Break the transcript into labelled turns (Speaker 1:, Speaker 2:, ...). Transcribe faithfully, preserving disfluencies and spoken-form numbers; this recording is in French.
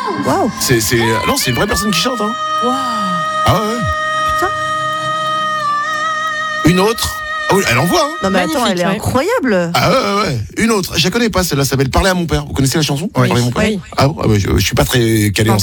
Speaker 1: Waouh.
Speaker 2: C'est, c'est, non, c'est une vraie personne qui chante. Hein.
Speaker 1: Waouh.
Speaker 2: Ah ouais.
Speaker 1: Putain.
Speaker 2: Une autre. Ah oui, elle envoie. Hein.
Speaker 1: Non mais
Speaker 3: Magnifique,
Speaker 1: attends, elle est
Speaker 3: ouais.
Speaker 1: incroyable.
Speaker 2: Ah ouais, ouais, ouais. Une autre. Je la connais pas, celle-là s'appelle Parler à mon père. Vous connaissez la chanson?
Speaker 4: Oui.
Speaker 2: Parler à mon père.
Speaker 3: Oui.
Speaker 2: Ah, bon, ah bah, je, je suis pas très calé en